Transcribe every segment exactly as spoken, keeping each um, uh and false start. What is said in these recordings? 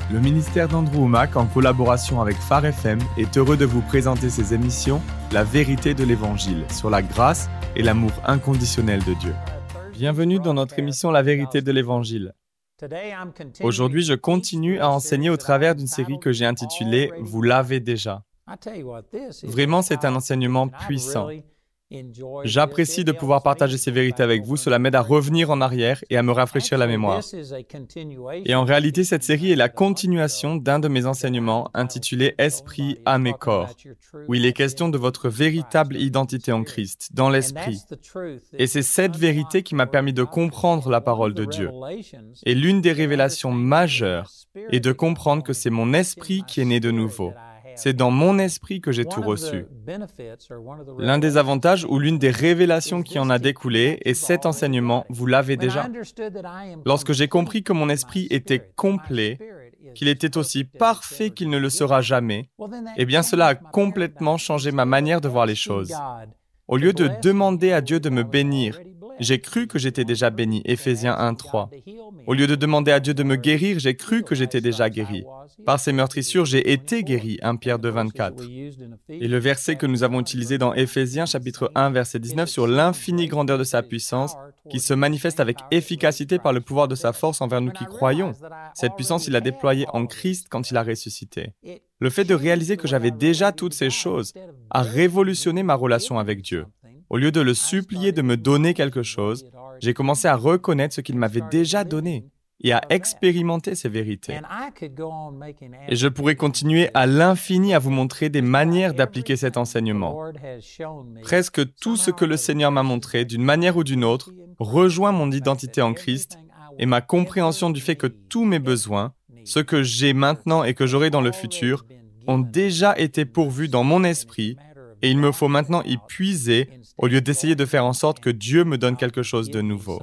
Le ministère d'Andrew Wommack, en collaboration avec Phare F M, est heureux de vous présenter ses émissions « La vérité de l'Évangile » sur la grâce et l'amour inconditionnel de Dieu. Bienvenue dans notre émission « La vérité de l'Évangile ». Aujourd'hui, je continue à enseigner au travers d'une série que j'ai intitulée « Vous l'avez déjà ». Vraiment, c'est un enseignement puissant. J'apprécie de pouvoir partager ces vérités avec vous, cela m'aide à revenir en arrière et à me rafraîchir la mémoire. Et en réalité, cette série est la continuation d'un de mes enseignements intitulé « Esprit, âme et corps », où il est question de votre véritable identité en Christ, dans l'Esprit. Et c'est cette vérité qui m'a permis de comprendre la parole de Dieu. Et l'une des révélations majeures est de comprendre que c'est mon esprit qui est né de nouveau. C'est dans mon esprit que j'ai tout reçu. L'un des avantages ou l'une des révélations qui en a découlé est cet enseignement, vous l'avez déjà. Lorsque j'ai compris que mon esprit était complet, qu'il était aussi parfait qu'il ne le sera jamais, eh bien cela a complètement changé ma manière de voir les choses. Au lieu de demander à Dieu de me bénir, j'ai cru que j'étais déjà béni, Éphésiens un trois. Au lieu de demander à Dieu de me guérir, j'ai cru que j'étais déjà guéri. Par ses meurtrissures, j'ai été guéri, premier Pierre deux vingt-quatre. Et le verset que nous avons utilisé dans Éphésiens, chapitre un, verset dix-neuf, sur l'infinie grandeur de sa puissance, qui se manifeste avec efficacité par le pouvoir de sa force envers nous qui croyons. Cette puissance, il l'a déployée en Christ quand il a ressuscité. Le fait de réaliser que j'avais déjà toutes ces choses a révolutionné ma relation avec Dieu. Au lieu de le supplier de me donner quelque chose, j'ai commencé à reconnaître ce qu'il m'avait déjà donné et à expérimenter ces vérités. Et je pourrais continuer à l'infini à vous montrer des manières d'appliquer cet enseignement. Presque tout ce que le Seigneur m'a montré, d'une manière ou d'une autre, rejoint mon identité en Christ et ma compréhension du fait que tous mes besoins, ce que j'ai maintenant et que j'aurai dans le futur, ont déjà été pourvus dans mon esprit. Et il me faut maintenant y puiser au lieu d'essayer de faire en sorte que Dieu me donne quelque chose de nouveau.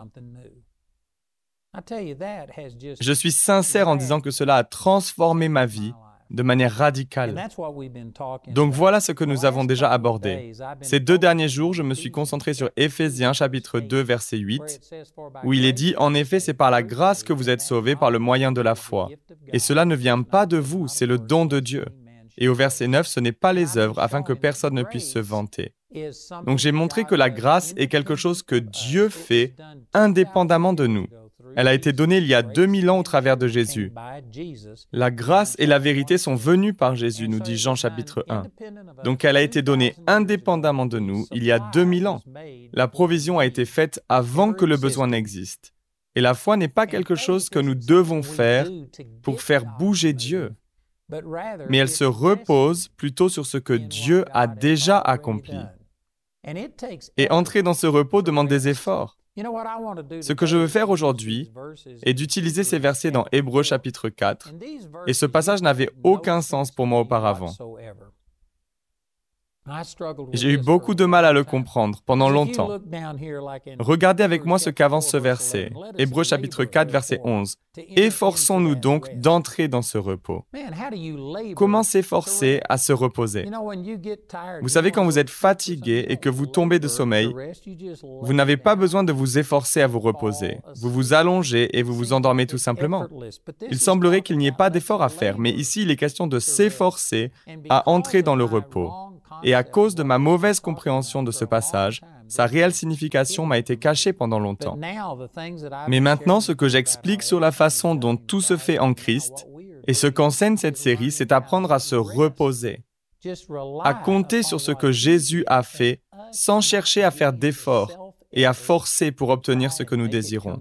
Je suis sincère en disant que cela a transformé ma vie de manière radicale. Donc voilà ce que nous avons déjà abordé. Ces deux derniers jours, je me suis concentré sur Éphésiens chapitre deux, verset huit, où il est dit « En effet, c'est par la grâce que vous êtes sauvés par le moyen de la foi. Et cela ne vient pas de vous, c'est le don de Dieu. » Et au verset neuf, ce n'est pas les œuvres, afin que personne ne puisse se vanter. Donc j'ai montré que la grâce est quelque chose que Dieu fait indépendamment de nous. Elle a été donnée il y a deux mille ans au travers de Jésus. La grâce et la vérité sont venues par Jésus, nous dit Jean chapitre un. Donc elle a été donnée indépendamment de nous il y a deux mille ans. La provision a été faite avant que le besoin n'existe. Et la foi n'est pas quelque chose que nous devons faire pour faire bouger Dieu. Mais elle se repose plutôt sur ce que Dieu a déjà accompli. Et entrer dans ce repos demande des efforts. Ce que je veux faire aujourd'hui est d'utiliser ces versets dans Hébreux chapitre quatre, et ce passage n'avait aucun sens pour moi auparavant. J'ai eu beaucoup de mal à le comprendre pendant longtemps. Regardez avec moi ce qu'avance ce verset. Hébreux chapitre quatre, verset onze. « Efforçons-nous donc d'entrer dans ce repos. » Comment s'efforcer à se reposer? Vous savez, quand vous êtes fatigué et que vous tombez de sommeil, vous n'avez pas besoin de vous efforcer à vous reposer. Vous vous allongez et vous vous endormez tout simplement. Il semblerait qu'il n'y ait pas d'effort à faire, mais ici, il est question de s'efforcer à entrer dans le repos. Et à cause de ma mauvaise compréhension de ce passage, sa réelle signification m'a été cachée pendant longtemps. Mais maintenant, ce que j'explique sur la façon dont tout se fait en Christ, et ce qu'enseigne cette série, c'est apprendre à se reposer, à compter sur ce que Jésus a fait, sans chercher à faire d'efforts et à forcer pour obtenir ce que nous désirons.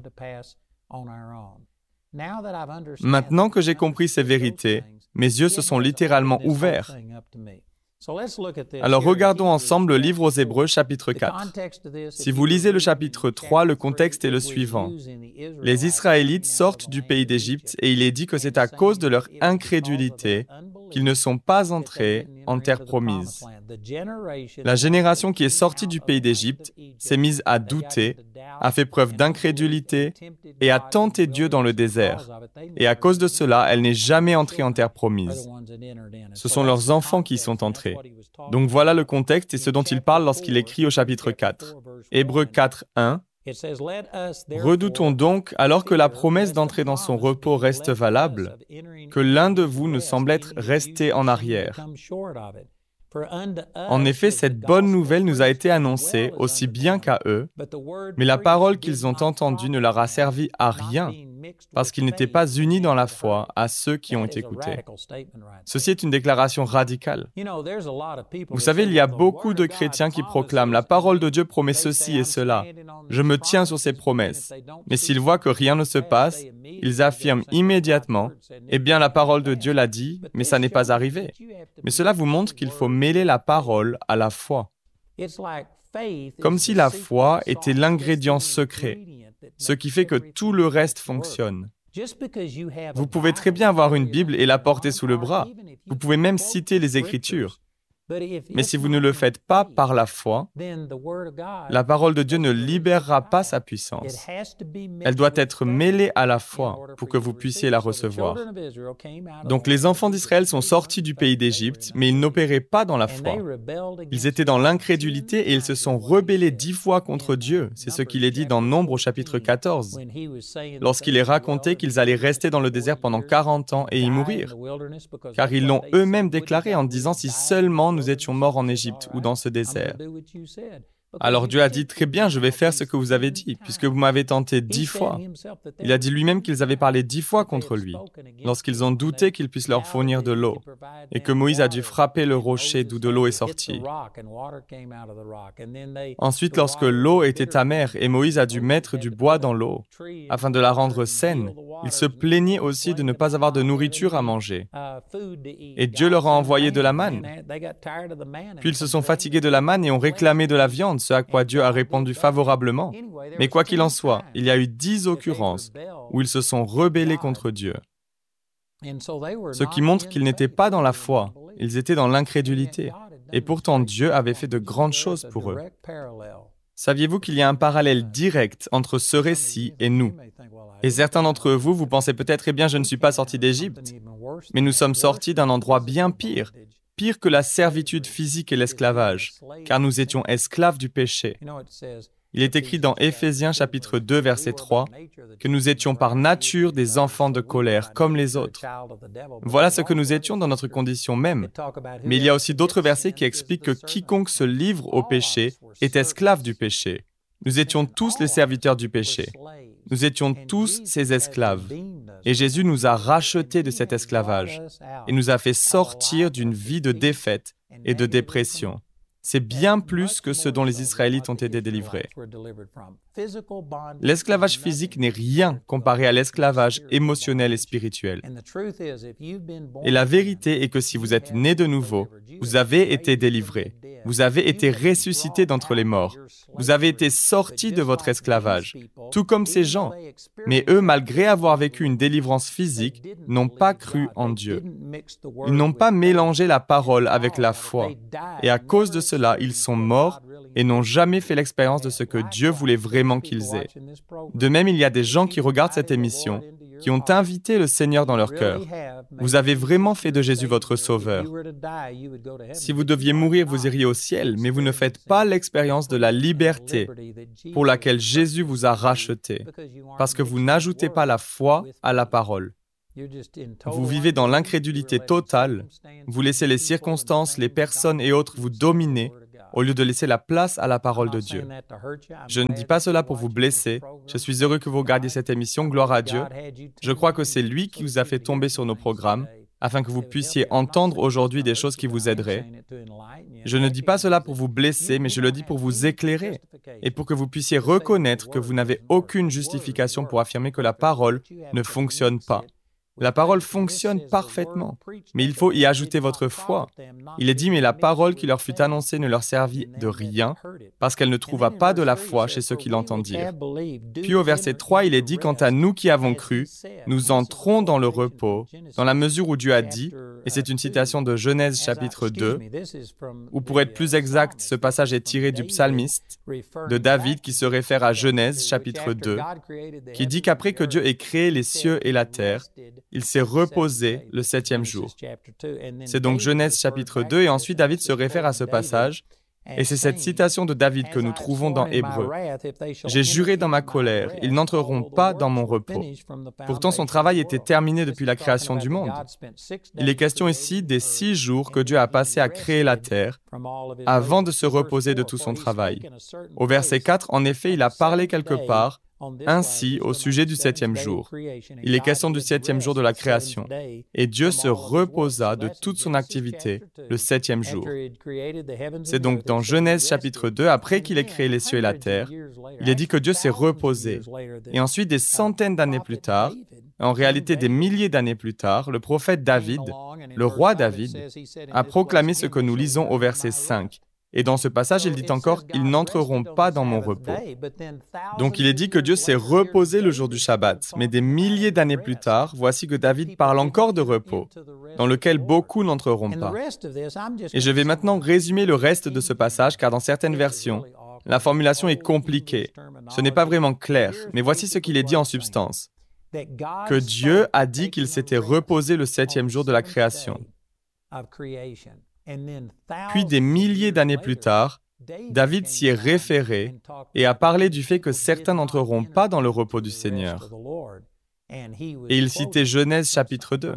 Maintenant que j'ai compris ces vérités, mes yeux se sont littéralement ouverts. Alors regardons ensemble le livre aux Hébreux, chapitre quatre. Si vous lisez le chapitre trois, le contexte est le suivant. Les Israélites sortent du pays d'Égypte et il est dit que c'est à cause de leur incrédulité qu'ils ne sont pas entrés en terre promise. La génération qui est sortie du pays d'Égypte s'est mise à douter, a fait preuve d'incrédulité et a tenté Dieu dans le désert. Et à cause de cela, elle n'est jamais entrée en terre promise. Ce sont leurs enfants qui y sont entrés. Donc voilà le contexte et ce dont il parle lorsqu'il écrit au chapitre quatre. Hébreux quatre, un. Redoutons donc, alors que la promesse d'entrer dans son repos reste valable, que l'un de vous ne semble être resté en arrière. En effet, cette bonne nouvelle nous a été annoncée aussi bien qu'à eux, mais la parole qu'ils ont entendue ne leur a servi à rien, parce qu'ils n'étaient pas unis dans la foi à ceux qui ont écouté. Ceci est une déclaration radicale. Vous savez, il y a beaucoup de chrétiens qui proclament « La parole de Dieu promet ceci et cela. Je me tiens sur ses promesses. » Mais s'ils voient que rien ne se passe, ils affirment immédiatement « Eh bien, la parole de Dieu l'a dit, mais ça n'est pas arrivé. » Mais cela vous montre qu'il faut mêler la parole à la foi. Comme si la foi était l'ingrédient secret, ce qui fait que tout le reste fonctionne. Vous pouvez très bien avoir une Bible et la porter sous le bras. Vous pouvez même citer les Écritures. Mais si vous ne le faites pas par la foi, la parole de Dieu ne libérera pas sa puissance. Elle doit être mêlée à la foi pour que vous puissiez la recevoir. Donc les enfants d'Israël sont sortis du pays d'Égypte, mais ils n'opéraient pas dans la foi. Ils étaient dans l'incrédulité et ils se sont rebellés dix fois contre Dieu. C'est ce qu'il est dit dans Nombre au chapitre quatorze, lorsqu'il est raconté qu'ils allaient rester dans le désert pendant quarante ans et y mourir. Car ils l'ont eux-mêmes déclaré en disant « Si seulement nous étions morts en Égypte ou dans ce désert. » Alors Dieu a dit « Très bien, je vais faire ce que vous avez dit, puisque vous m'avez tenté dix fois. » Il a dit lui-même qu'ils avaient parlé dix fois contre lui, lorsqu'ils ont douté qu'il puisse leur fournir de l'eau, et que Moïse a dû frapper le rocher d'où de l'eau est sortie. Ensuite, lorsque l'eau était amère et Moïse a dû mettre du bois dans l'eau, afin de la rendre saine, ils se plaignaient aussi de ne pas avoir de nourriture à manger. Et Dieu leur a envoyé de la manne. Puis ils se sont fatigués de la manne et ont réclamé de la viande, ce à quoi Dieu a répondu favorablement. Mais quoi qu'il en soit, il y a eu dix occurrences où ils se sont rebellés contre Dieu. Ce qui montre qu'ils n'étaient pas dans la foi, ils étaient dans l'incrédulité. Et pourtant Dieu avait fait de grandes choses pour eux. Saviez-vous qu'il y a un parallèle direct entre ce récit et nous? Et certains d'entre vous, vous pensez peut-être, eh bien, je ne suis pas sorti d'Égypte. Mais nous sommes sortis d'un endroit bien pire, pire que la servitude physique et l'esclavage, car nous étions esclaves du péché. Il est écrit dans Éphésiens chapitre deux, verset trois, que nous étions par nature des enfants de colère, comme les autres. Voilà ce que nous étions dans notre condition même. Mais il y a aussi d'autres versets qui expliquent que quiconque se livre au péché est esclave du péché. Nous étions tous les serviteurs du péché. Nous étions tous ses esclaves. Et Jésus nous a rachetés de cet esclavage et nous a fait sortir d'une vie de défaite et de dépression. C'est bien plus que ce dont les Israélites ont été délivrés. L'esclavage physique n'est rien comparé à l'esclavage émotionnel et spirituel. Et la vérité est que si vous êtes né de nouveau, vous avez été délivré. Vous avez été ressuscité d'entre les morts. Vous avez été sortis de votre esclavage, tout comme ces gens. Mais eux, malgré avoir vécu une délivrance physique, n'ont pas cru en Dieu. Ils n'ont pas mélangé la parole avec la foi. Et à cause de cela, ils sont morts et n'ont jamais fait l'expérience de ce que Dieu voulait vraiment qu'ils aient. De même, il y a des gens qui regardent cette émission, qui ont invité le Seigneur dans leur cœur. Vous avez vraiment fait de Jésus votre sauveur. Si vous deviez mourir, vous iriez au ciel, mais vous ne faites pas l'expérience de la liberté pour laquelle Jésus vous a racheté, parce que vous n'ajoutez pas la foi à la parole. Vous vivez dans l'incrédulité totale, vous laissez les circonstances, les personnes et autres vous dominer, au lieu de laisser la place à la parole de Dieu. Je ne dis pas cela pour vous blesser. Je suis heureux que vous regardiez cette émission, gloire à Dieu. Je crois que c'est lui qui vous a fait tomber sur nos programmes, afin que vous puissiez entendre aujourd'hui des choses qui vous aideraient. Je ne dis pas cela pour vous blesser, mais je le dis pour vous éclairer, et pour que vous puissiez reconnaître que vous n'avez aucune justification pour affirmer que la parole ne fonctionne pas. La parole fonctionne parfaitement, mais il faut y ajouter votre foi. Il est dit, mais la parole qui leur fut annoncée ne leur servit de rien, parce qu'elle ne trouva pas de la foi chez ceux qui l'entendirent. Puis au verset trois, il est dit, quant à nous qui avons cru, nous entrons dans le repos, dans la mesure où Dieu a dit, et c'est une citation de Genèse chapitre deux, ou pour être plus exact, ce passage est tiré du psalmiste, de David, qui se réfère à Genèse chapitre deux, qui dit qu'après que Dieu ait créé les cieux et la terre, il s'est reposé le septième jour. C'est donc Genèse chapitre deux, et ensuite David se réfère à ce passage, Et c'est cette citation de David que nous trouvons dans Hébreux. « J'ai juré dans ma colère, ils n'entreront pas dans mon repos. » Pourtant, son travail était terminé depuis la création du monde. Il est question ici des six jours que Dieu a passés à créer la terre avant de se reposer de tout son travail. Au verset quatre, en effet, il a parlé quelque part ainsi au sujet du septième jour. Il est question du septième jour de la création. Et Dieu se reposa de toute son activité le septième jour. C'est donc dans Genèse chapitre deux, après qu'il ait créé les cieux et la terre, il est dit que Dieu s'est reposé. Et ensuite, des centaines d'années plus tard, en réalité des milliers d'années plus tard, le prophète David, le roi David, a proclamé ce que nous lisons au verset cinq. Et dans ce passage, il dit encore « Ils n'entreront pas dans mon repos ». Donc il est dit que Dieu s'est reposé le jour du Shabbat. Mais des milliers d'années plus tard, voici que David parle encore de repos, dans lequel beaucoup n'entreront pas. Et je vais maintenant résumer le reste de ce passage, car dans certaines versions, la formulation est compliquée. Ce n'est pas vraiment clair, mais voici ce qu'il est dit en substance. Que Dieu a dit qu'il s'était reposé le septième jour de la création. Puis des milliers d'années plus tard, David s'y est référé et a parlé du fait que certains n'entreront pas dans le repos du Seigneur. Et il citait Genèse chapitre deux.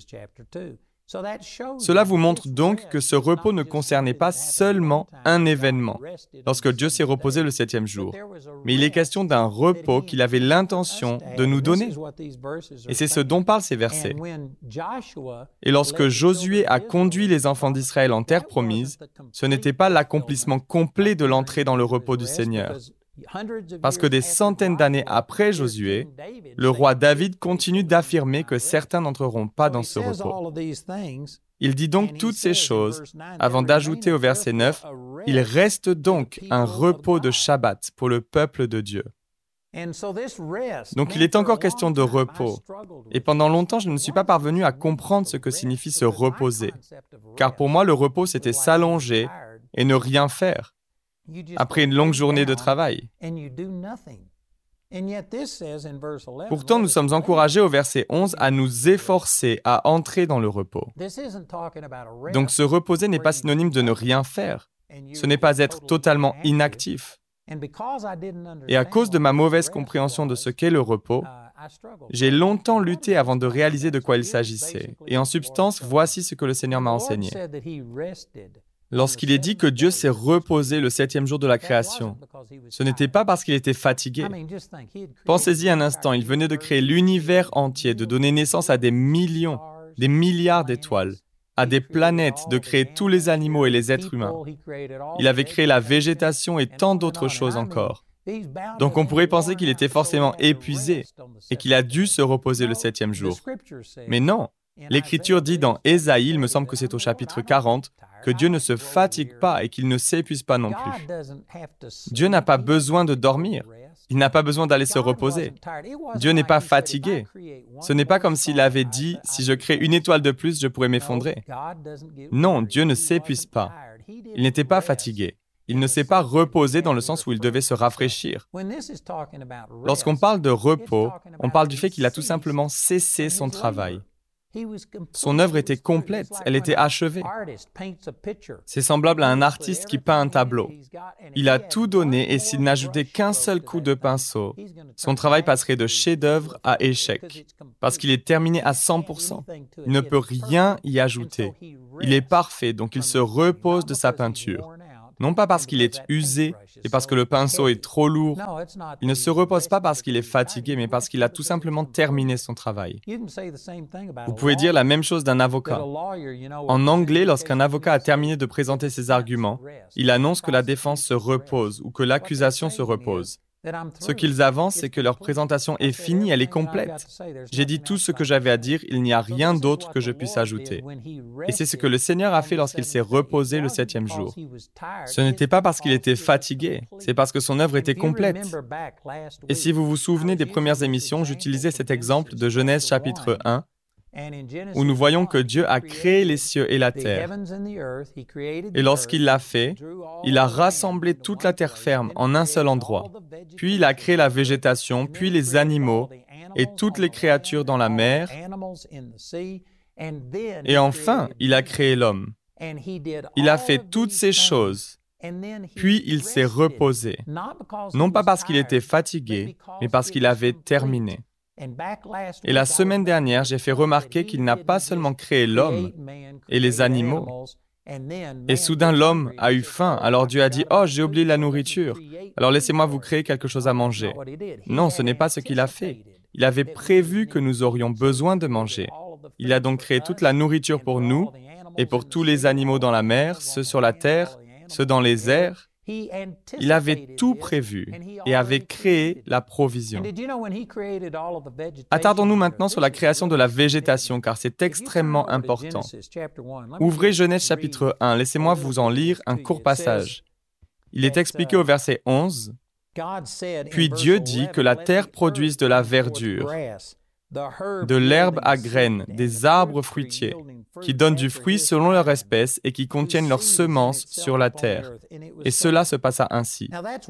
Cela vous montre donc que ce repos ne concernait pas seulement un événement, lorsque Dieu s'est reposé le septième jour, mais il est question d'un repos qu'il avait l'intention de nous donner. Et c'est ce dont parlent ces versets. Et lorsque Josué a conduit les enfants d'Israël en terre promise, ce n'était pas l'accomplissement complet de l'entrée dans le repos du Seigneur. Parce que des centaines d'années après Josué, le roi David continue d'affirmer que certains n'entreront pas dans ce repos. Il dit donc toutes ces choses avant d'ajouter au verset neuf, « Il reste donc un repos de Shabbat pour le peuple de Dieu. » Donc il est encore question de repos. Et pendant longtemps, je ne suis pas parvenu à comprendre ce que signifie se reposer. Car pour moi, le repos, c'était s'allonger et ne rien faire après une longue journée de travail. Pourtant, nous sommes encouragés au verset onze à nous efforcer à entrer dans le repos. Donc, se reposer n'est pas synonyme de ne rien faire. Ce n'est pas être totalement inactif. Et à cause de ma mauvaise compréhension de ce qu'est le repos, j'ai longtemps lutté avant de réaliser de quoi il s'agissait. Et en substance, voici ce que le Seigneur m'a enseigné. Lorsqu'il est dit que Dieu s'est reposé le septième jour de la création, ce n'était pas parce qu'il était fatigué. Pensez-y un instant, il venait de créer l'univers entier, de donner naissance à des millions, des milliards d'étoiles, à des planètes, de créer tous les animaux et les êtres humains. Il avait créé la végétation et tant d'autres choses encore. Donc on pourrait penser qu'il était forcément épuisé et qu'il a dû se reposer le septième jour. Mais non, l'Écriture dit dans Ésaïe, il me semble que c'est au chapitre quarante, que Dieu ne se fatigue pas et qu'il ne s'épuise pas non plus. Dieu n'a pas besoin de dormir. Il n'a pas besoin d'aller se reposer. Dieu n'est pas fatigué. Ce n'est pas comme s'il avait dit, si je crée une étoile de plus, je pourrais m'effondrer. Non, Dieu ne s'épuise pas. Il n'était pas fatigué. Il ne s'est pas reposé dans le sens où il devait se rafraîchir. Lorsqu'on parle de repos, on parle du fait qu'il a tout simplement cessé son travail. Son œuvre était complète, elle était achevée. C'est semblable à un artiste qui peint un tableau. Il a tout donné et s'il n'ajoutait qu'un seul coup de pinceau, son travail passerait de chef-d'œuvre à échec, parce qu'il est terminé à cent pour cent. Il ne peut rien y ajouter. Il est parfait, donc il se repose de sa peinture. Non pas parce qu'il est usé et parce que le pinceau est trop lourd. Il ne se repose pas parce qu'il est fatigué, mais parce qu'il a tout simplement terminé son travail. Vous pouvez dire la même chose d'un avocat. En anglais, lorsqu'un avocat a terminé de présenter ses arguments, il annonce que la défense se repose ou que l'accusation se repose. Ce qu'ils avancent, c'est que leur présentation est finie, elle est complète. J'ai dit tout ce que j'avais à dire, il n'y a rien d'autre que je puisse ajouter. Et c'est ce que le Seigneur a fait lorsqu'il s'est reposé le septième jour. Ce n'était pas parce qu'il était fatigué, c'est parce que son œuvre était complète. Et si vous vous souvenez des premières émissions, j'utilisais cet exemple de Genèse chapitre un, où nous voyons que Dieu a créé les cieux et la terre. Et lorsqu'il l'a fait, il a rassemblé toute la terre ferme en un seul endroit. Puis il a créé la végétation, puis les animaux et toutes les créatures dans la mer. Et enfin, il a créé l'homme. Il a fait toutes ces choses Puis il s'est reposé, non pas parce qu'il était fatigué, mais parce qu'il avait terminé. Et la semaine dernière, j'ai fait remarquer qu'il n'a pas seulement créé l'homme et les animaux, et soudain l'homme a eu faim, alors Dieu a dit « Oh, j'ai oublié la nourriture, alors laissez-moi vous créer quelque chose à manger. » Non, ce n'est pas ce qu'il a fait. Il avait prévu que nous aurions besoin de manger. Il a donc créé toute la nourriture pour nous et pour tous les animaux dans la mer, ceux sur la terre, ceux dans les airs. Il avait tout prévu et avait créé la provision. Attardons-nous maintenant sur la création de la végétation, car c'est extrêmement important. Ouvrez Genèse chapitre un, laissez-moi vous en lire un court passage. Il est expliqué au verset onze. « Puis Dieu dit que la terre produise de la verdure, de l'herbe à graines, des arbres fruitiers, qui donnent du fruit selon leur espèce et qui contiennent leurs semences sur la terre. » Et cela se passa ainsi.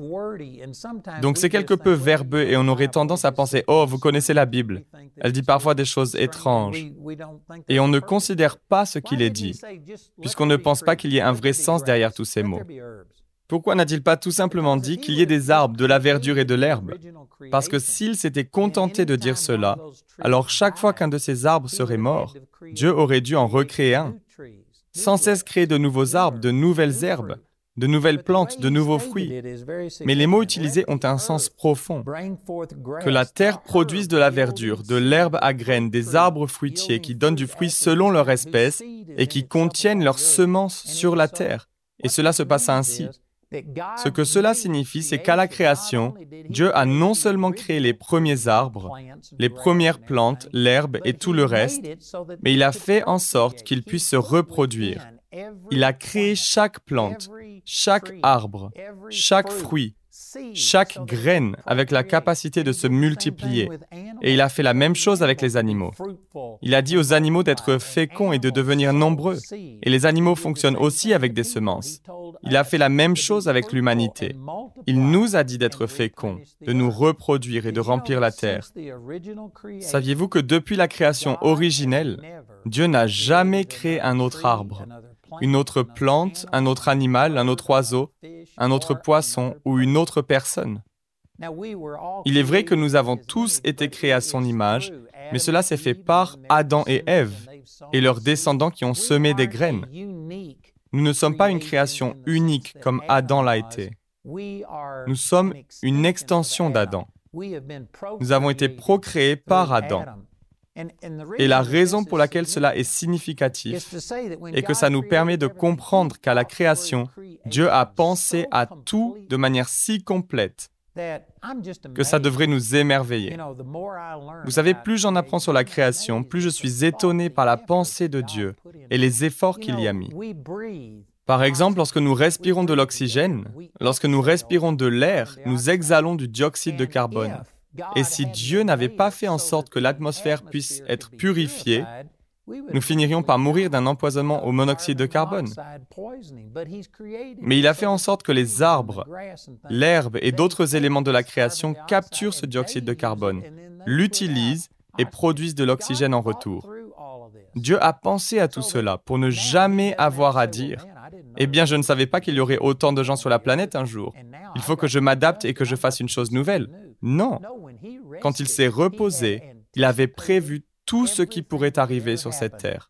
Donc c'est quelque peu verbeux et on aurait tendance à penser « Oh, vous connaissez la Bible. Elle dit parfois des choses étranges. » Et on ne considère pas ce qu'il est dit, puisqu'on ne pense pas qu'il y ait un vrai sens derrière tous ces mots. Pourquoi n'a-t-il pas tout simplement dit qu'il y ait des arbres, de la verdure et de l'herbe? Parce que s'il s'était contenté de dire cela, alors chaque fois qu'un de ces arbres serait mort, Dieu aurait dû en recréer un. Sans cesse créer de nouveaux arbres, de nouvelles herbes, de nouvelles plantes, de nouveaux fruits. Mais les mots utilisés ont un sens profond. Que la terre produise de la verdure, de l'herbe à graines, des arbres fruitiers qui donnent du fruit selon leur espèce et qui contiennent leurs semences sur la terre. Et cela se passa ainsi. Ce que cela signifie, c'est qu'à la création, Dieu a non seulement créé les premiers arbres, les premières plantes, l'herbe et tout le reste, mais il a fait en sorte qu'ils puissent se reproduire. Il a créé chaque plante, chaque arbre, chaque fruit, chaque graine avec la capacité de se multiplier. Et il a fait la même chose avec les animaux. Il a dit aux animaux d'être féconds et de devenir nombreux. Et les animaux fonctionnent aussi avec des semences. Il a fait la même chose avec l'humanité. Il nous a dit d'être féconds, de nous reproduire et de remplir la terre. Saviez-vous que depuis la création originelle, Dieu n'a jamais créé un autre arbre, une autre plante, un autre animal, un autre oiseau, un autre poisson ou une autre personne? Il est vrai que nous avons tous été créés à son image, mais cela s'est fait par Adam et Ève et leurs descendants qui ont semé des graines. Nous ne sommes pas une création unique comme Adam l'a été. Nous sommes une extension d'Adam. Nous avons été procréés par Adam. Et la raison pour laquelle cela est significatif est que ça nous permet de comprendre qu'à la création, Dieu a pensé à tout de manière si complète que ça devrait nous émerveiller. Vous savez, plus j'en apprends sur la création, plus je suis étonné par la pensée de Dieu et les efforts qu'il y a mis. Par exemple, lorsque nous respirons de l'oxygène, lorsque nous respirons de l'air, nous exhalons du dioxyde de carbone. Et si Dieu n'avait pas fait en sorte que l'atmosphère puisse être purifiée, nous finirions par mourir d'un empoisonnement au monoxyde de carbone. Mais il a fait en sorte que les arbres, l'herbe et d'autres éléments de la création capturent ce dioxyde de carbone, l'utilisent et produisent de l'oxygène en retour. Dieu a pensé à tout cela pour ne jamais avoir à dire « Eh bien, je ne savais pas qu'il y aurait autant de gens sur la planète un jour. Il faut que je m'adapte et que je fasse une chose nouvelle. » Non. Quand il s'est reposé, il avait prévu tout ce qui pourrait arriver sur cette terre.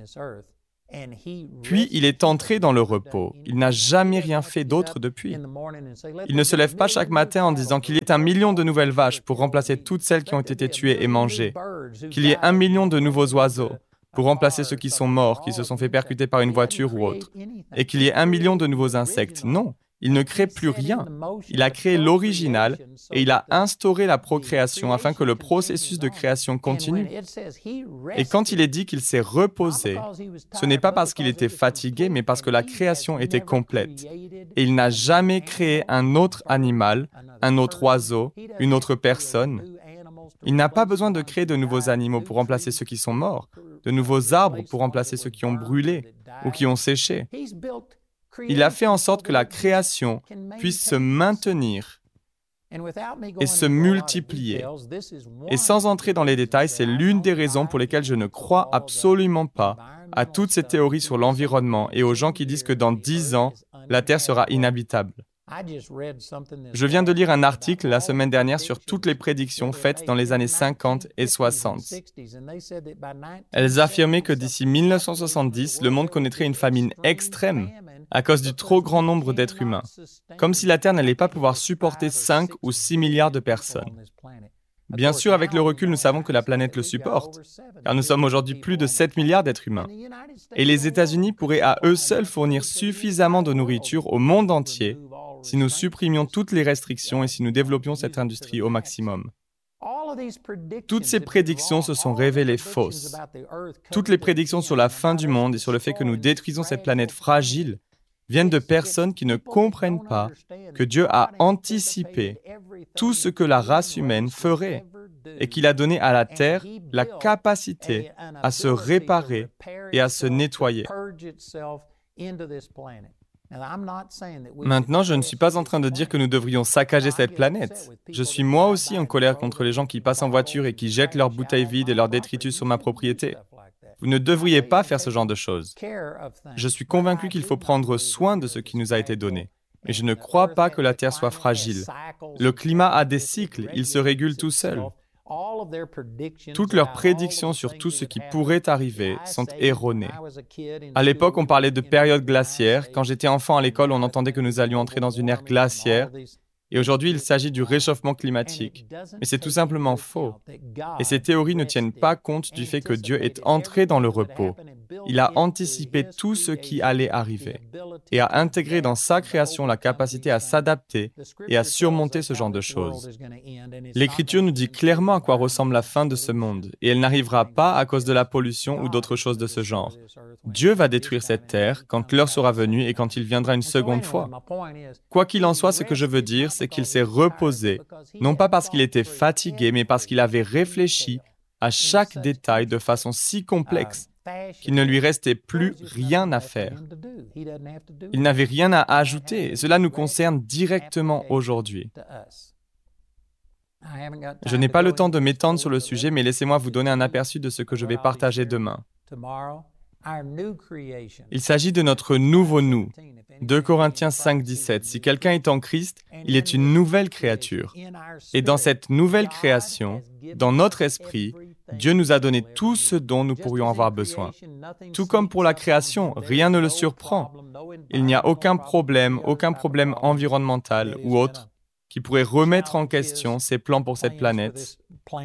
Puis il est entré dans le repos. Il n'a jamais rien fait d'autre depuis. Il ne se lève pas chaque matin en disant qu'il y ait un million de nouvelles vaches pour remplacer toutes celles qui ont été tuées et mangées, qu'il y ait un million de nouveaux oiseaux pour remplacer ceux qui sont morts, qui se sont fait percuter par une voiture ou autre, et qu'il y ait un million de nouveaux insectes. Non. Il ne crée plus rien. Il a créé l'original et il a instauré la procréation afin que le processus de création continue. Et quand il est dit qu'il s'est reposé, ce n'est pas parce qu'il était fatigué, mais parce que la création était complète. Et il n'a jamais créé un autre animal, un autre oiseau, une autre personne. Il n'a pas besoin de créer de nouveaux animaux pour remplacer ceux qui sont morts, de nouveaux arbres pour remplacer ceux qui ont brûlé ou qui ont séché. Il a fait en sorte que la création puisse se maintenir et se multiplier. Et sans entrer dans les détails, c'est l'une des raisons pour lesquelles je ne crois absolument pas à toutes ces théories sur l'environnement et aux gens qui disent que dans dix ans, la Terre sera inhabitable. Je viens de lire un article la semaine dernière sur toutes les prédictions faites dans les années cinquante et soixante. Elles affirmaient que d'ici mille neuf cent soixante-dix, le monde connaîtrait une famine extrême à cause du trop grand nombre d'êtres humains, comme si la Terre n'allait pas pouvoir supporter cinq ou six milliards de personnes. Bien sûr, avec le recul, nous savons que la planète le supporte, car nous sommes aujourd'hui plus de sept milliards d'êtres humains. Et les États-Unis pourraient à eux seuls fournir suffisamment de nourriture au monde entier si nous supprimions toutes les restrictions et si nous développions cette industrie au maximum. Toutes ces prédictions se sont révélées fausses. Toutes les prédictions sur la fin du monde et sur le fait que nous détruisons cette planète fragile viennent de personnes qui ne comprennent pas que Dieu a anticipé tout ce que la race humaine ferait et qu'il a donné à la Terre la capacité à se réparer et à se nettoyer. Maintenant, je ne suis pas en train de dire que nous devrions saccager cette planète. Je suis moi aussi en colère contre les gens qui passent en voiture et qui jettent leurs bouteilles vides et leurs détritus sur ma propriété. Vous ne devriez pas faire ce genre de choses. Je suis convaincu qu'il faut prendre soin de ce qui nous a été donné. Et je ne crois pas que la Terre soit fragile. Le climat a des cycles, il se régule tout seul. Toutes leurs prédictions sur tout ce qui pourrait arriver sont erronées. À l'époque, on parlait de période glaciaire. Quand j'étais enfant à l'école, on entendait que nous allions entrer dans une ère glaciaire. Et aujourd'hui, il s'agit du réchauffement climatique. Mais c'est tout simplement faux. Et ces théories ne tiennent pas compte du fait que Dieu est entré dans le repos. Il a anticipé tout ce qui allait arriver et a intégré dans sa création la capacité à s'adapter et à surmonter ce genre de choses. L'Écriture nous dit clairement à quoi ressemble la fin de ce monde et elle n'arrivera pas à cause de la pollution ou d'autres choses de ce genre. Dieu va détruire cette terre quand l'heure sera venue et quand il viendra une seconde fois. Quoi qu'il en soit, ce que je veux dire, c'est qu'il s'est reposé, non pas parce qu'il était fatigué, mais parce qu'il avait réfléchi à chaque détail de façon si complexe qu'il ne lui restait plus rien à faire. Il n'avait rien à ajouter, et cela nous concerne directement aujourd'hui. Je n'ai pas le temps de m'étendre sur le sujet, mais laissez-moi vous donner un aperçu de ce que je vais partager demain. Il s'agit de notre nouveau nous. deux Corinthiens cinq, dix-sept. Si quelqu'un est en Christ, il est une nouvelle créature. Et dans cette nouvelle création, dans notre esprit, Dieu nous a donné tout ce dont nous pourrions avoir besoin. Tout comme pour la création, rien ne le surprend. Il n'y a aucun problème, aucun problème environnemental ou autre qui pourrait remettre en question ses plans pour cette planète.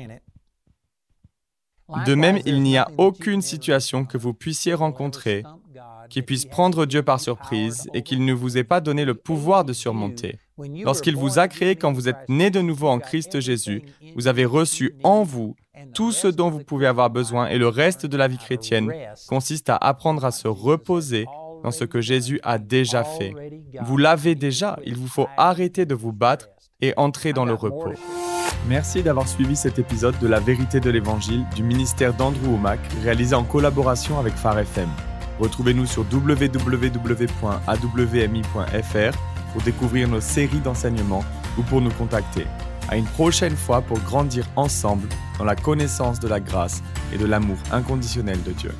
De même, il n'y a aucune situation que vous puissiez rencontrer qui puisse prendre Dieu par surprise et qu'il ne vous ait pas donné le pouvoir de surmonter. Lorsqu'il vous a créé quand vous êtes né de nouveau en Christ Jésus, vous avez reçu en vous tout ce dont vous pouvez avoir besoin et le reste de la vie chrétienne consiste à apprendre à se reposer dans ce que Jésus a déjà fait. Vous l'avez déjà, il vous faut arrêter de vous battre et entrer dans le repos. Merci d'avoir suivi cet épisode de La Vérité de l'Évangile du ministère d'Andrew Wommack, réalisé en collaboration avec Phare F M. Retrouvez-nous sur w w w point a w m i point f r pour découvrir nos séries d'enseignements ou pour nous contacter. À une prochaine fois pour grandir ensemble dans la connaissance de la grâce et de l'amour inconditionnel de Dieu.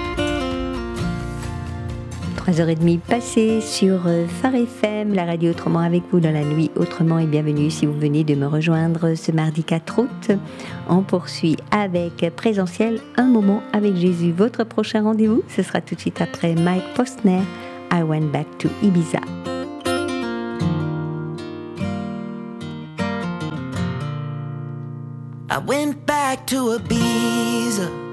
trois heures trente passées sur Phare F M, la radio Autrement avec vous dans la nuit Autrement et bienvenue si vous venez de me rejoindre ce mardi quatre août. On poursuit avec Présentiel, un moment avec Jésus. Votre prochain rendez-vous, ce sera tout de suite après Mike Postner, I Went Back to Ibiza. I went back to Ibiza.